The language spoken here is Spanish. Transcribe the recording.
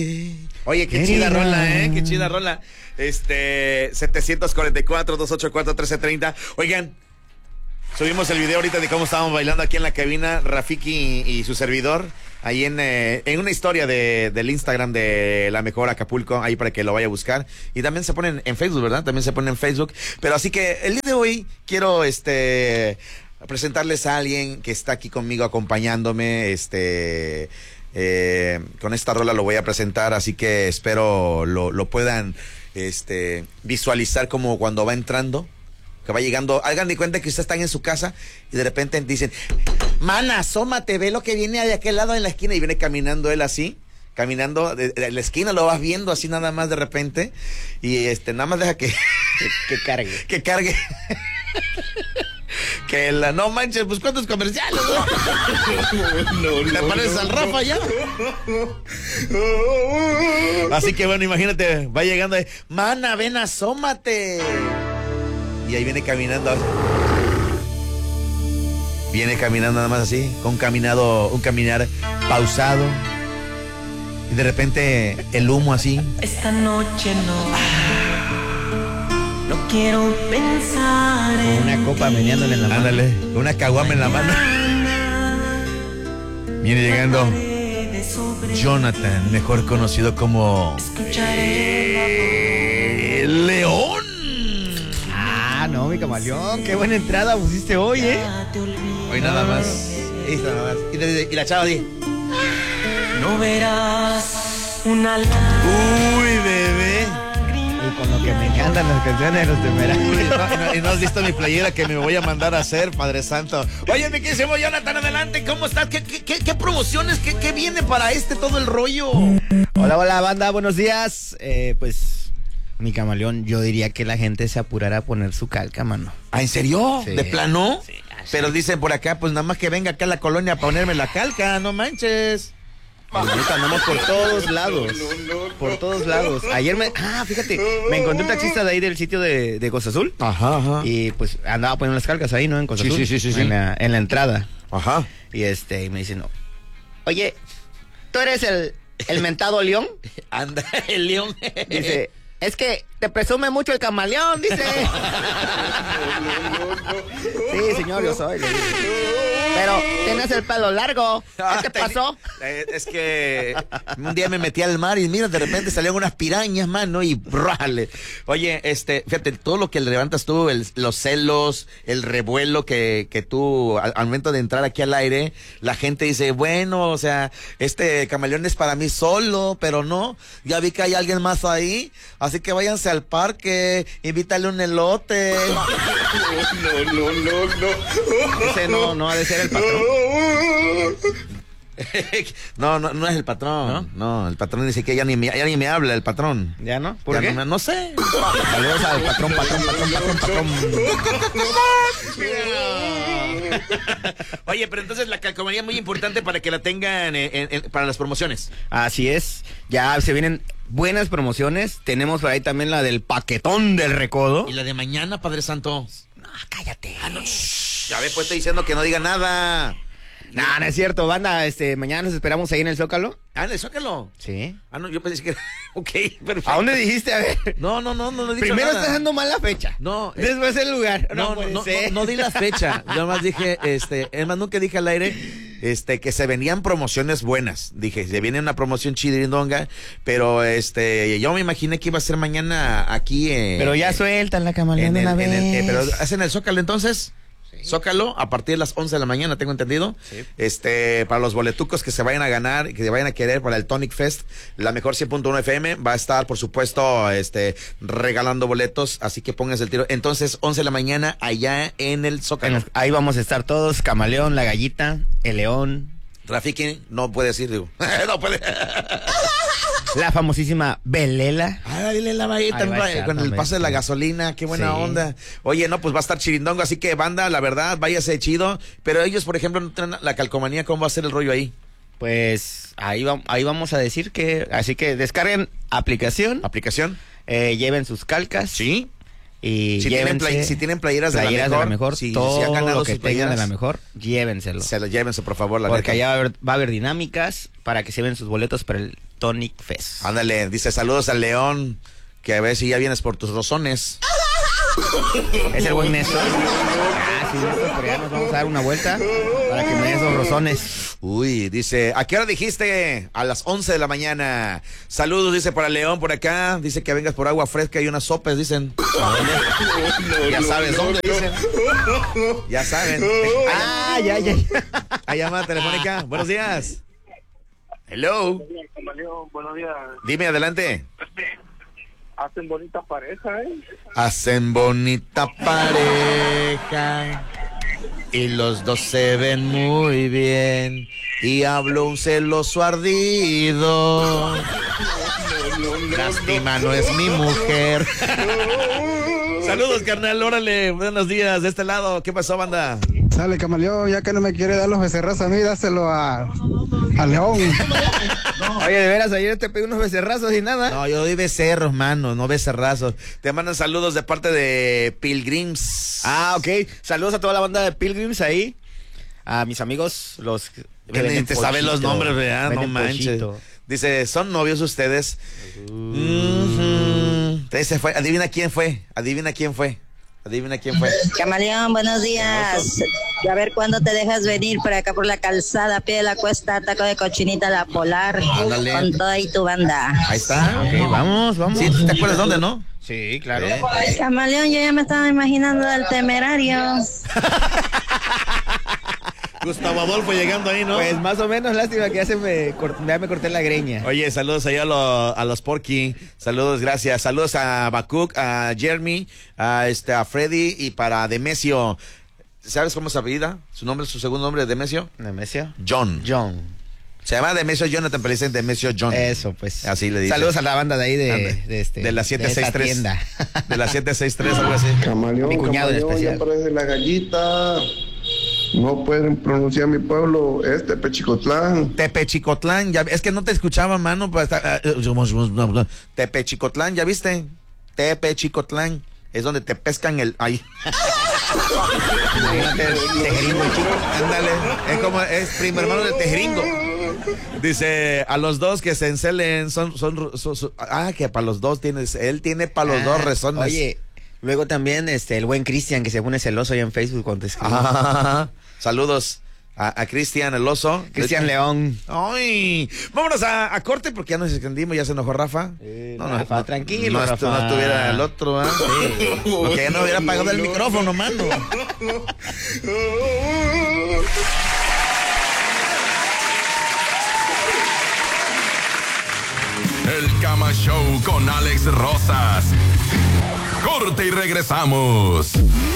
Oye, qué chida rola, qué chida rola. 744-284-1330. Oigan, subimos el video ahorita de cómo estábamos bailando aquí en la cabina, Rafiki y su servidor, ahí en una historia del Instagram de La Mejor Acapulco, ahí para que lo vaya a buscar. Y también se ponen en Facebook, ¿verdad? También se ponen en Facebook. Pero así que el día de hoy quiero presentarles a alguien que está aquí conmigo acompañándome, con esta rola lo voy a presentar, así que espero lo puedan visualizar como cuando va entrando, que va llegando. Hagan de cuenta que ustedes están en su casa y de repente dicen, mana, asómate, ve lo que viene de aquel lado en la esquina, y viene caminando él así, caminando de la esquina, lo vas viendo así nada más de repente, y nada más deja que cargue. Que cargue. No manches, pues ¿cuántos comerciales? No, ¿te pareces al Rafa ya? Así que bueno, imagínate, va llegando, mana, ven, asómate. Y ahí viene caminando. Viene caminando nada más así, con un caminar pausado. Y de repente el humo así. Esta noche no quiero pensar en una copa meneándole en la mano. Ándale, una caguama en la mano. Viene llegando Jonathan, mejor conocido como León. Ah, no, mi camaleón, qué buena entrada pusiste hoy, Hoy nada más. Y la chava así. No verás una Uy, bebé. Y con lo que me encantan las canciones de los Temerarios. Y no has visto mi playera que me voy a mandar a hacer, Padre Santo. Oye, mi querido Jonathan, adelante, ¿cómo estás? ¿Qué promociones? ¿Qué viene para todo el rollo? Hola, banda, buenos días. Pues, mi camaleón, yo diría que la gente se apurara a poner su calca, mano. ¿Ah, en serio? Sí. ¿De plano? Sí, así. Pero dicen por acá, pues nada más que venga acá a la colonia a ponerme la calca, no manches. Ahorita andamos por todos lados. Por todos lados. Ayer fíjate, me encontré un taxista de ahí del sitio de Costa Azul. Ajá. Y pues andaba poniendo las calcas ahí, ¿no? En Costa Azul. Sí. En la entrada. Ajá. Y y me dice, no. Oye, ¿tú eres el mentado León? Anda, el León. Dice, es que te presume mucho el camaleón, dice. Sí, señor, yo soy. Pero tienes el pelo largo. ¿Qué te pasó? Es que un día me metí al mar y mira, de repente salieron unas pirañas, mano, y ¡brale! Oye, fíjate, todo lo que levantas tú, los celos, el revuelo que tú, al momento de entrar aquí al aire, la gente dice, bueno, o sea, este camaleón es para mí solo, pero no, ya vi que hay alguien más ahí, así que váyanse al parque, invítale un elote. No. Ese no ha de ser el patrón. No es el patrón. No, el patrón dice que ya ni me habla el patrón. ¿Ya no? ¿Por qué? No sé. Saludos al patrón. Oye, pero entonces la calcomanía es muy importante para que la tengan para las promociones. Así es. Ya se vienen buenas promociones. Tenemos por ahí también la del paquetón del recodo. ¿Y la de mañana, Padre Santo? No, cállate. Ya ves, pues estoy diciendo que no diga nada. No es cierto, banda. Mañana nos esperamos ahí en el Zócalo. Ah, ¿en el Zócalo? Sí. Ah, no, yo pensé que... Ok, perfecto. ¿A dónde dijiste? A ver. No he dicho Primero nada. estás dando mal la fecha. No. Después el lugar. No di la fecha. Yo más dije, es más, nunca dije al aire, que se venían promociones buenas. Dije, se viene una promoción chidrindonga, pero yo me imaginé que iba a ser mañana aquí. Pero ya sueltan la camaleón una vez. Pero hacen el Zócalo entonces. Zócalo a partir de las 11 de la mañana, tengo entendido. Sí. Para los boletucos que se vayan a ganar, que se vayan a querer para el Tonic Fest, La Mejor 100.1 FM va a estar, por supuesto, regalando boletos, así que pónganse el tiro. Entonces, 11 de la mañana allá en el Zócalo. Ahí vamos a estar todos, Camaleón, La Gallita, el León. Rafiki no puede decir, digo. No puede. La famosísima Belela. Ah, Belela va a ir con el paso de la gasolina, qué buena onda. Oye, no, pues va a estar chirindongo, así que banda, la verdad, váyase chido. Pero ellos, por ejemplo, no traen la calcomanía, ¿cómo va a ser el rollo ahí? Pues ahí vamos a decir que, así que descarguen aplicación. Lleven sus calcas. Sí. Y si tienen playeras de la mejor, si han ganado lo que tengan de la mejor, llévenselo. Llévense, por favor, porque allá va a haber dinámicas para que se lleven sus boletos para el Tonic Fest. Ándale, dice saludos al León, que a ver si ya vienes por tus rozones. Es el buen Néstor. Sí, Néstor, pero ya nos vamos a dar una vuelta para que me den esos rozones. Uy, dice, ¿a qué hora dijiste? A las 11 de la mañana. Saludos, dice, para León por acá. Dice que vengas por agua fresca y unas sopes, dicen. Ya sabes dónde, dicen. Ya saben. Ya. Hay llamada telefónica. Buenos días. Hello. Buenos días. Dime, adelante. Hacen bonita pareja, ¿eh? Hacen bonita pareja y los dos se ven muy bien y habló un celoso ardido. Lástima, no es mi mujer. Saludos, carnal, órale, buenos días, de este lado, ¿qué pasó, banda? Sale, Camaleón, ya que no me quiere dar los becerrazos a mí, dáselo a León. Oye, de veras, ayer te pedí unos becerrazos y nada. No, yo doy becerros, mano, no becerrazos. Te mandan saludos de parte de Pilgrims. Ah, ok. Saludos a toda la banda de Pilgrims ahí. A mis amigos, los que Te saben los nombres, ¿verdad? No manches. Pochito. Dice, ¿son novios ustedes? Entonces se fue. Adivina quién fue. Camaleón, buenos días. Y a ver cuándo te dejas venir por acá por la calzada, pie de la cuesta, taco de cochinita, la Polar. Ándale. Con toda y tu banda. Ahí está. Ok, vamos. Sí, ¿te acuerdas dónde, no? Sí, claro. Camaleón, yo ya me estaba imaginando al Temerario. Gustavo Adolfo llegando ahí, ¿no? Pues más o menos, lástima que ya me corté la greña. Oye, saludos ahí a los Porky. Saludos, gracias. Saludos a Bakuk, a Jeremy, a Freddy y para Demesio. ¿Sabes cómo se apellida? Su segundo nombre, Demesio. ¿Nemesio? John. Se llama Demesio Jonathan, pero dicen Demesio John. Eso, pues. Así le dicen. Saludos a la banda de ahí de la 763. tienda. De la 763, algo así. Camaleón, Mi cuñado en especial. ya parece la gallita. No pueden pronunciar mi pueblo, Tepechicotlán. Tepechicotlán, ya, es que no te escuchaba, mano. Tepechicotlán, ¿ya viste? Tepechicotlán. Es donde te pescan el... Ay. Imagínate el tejeringo, el chico. Ándale, es primo hermano de Tejeringo. Dice, a los dos que se encelen que para los dos él tiene para los dos razones. Oye, luego también el buen Cristian que se pone celoso allá en Facebook cuando te escribe. Saludos a Cristian el oso. Cristian León. Ay, vámonos a corte porque ya nos extendimos, ya se enojó Rafa. Rafa, tranquilo, no, Rafa. No estuviera el otro, ¿eh? Sí. Porque ya no hubiera apagado el micrófono, mano. El Cama Show con Alex Rosas. Corte y regresamos.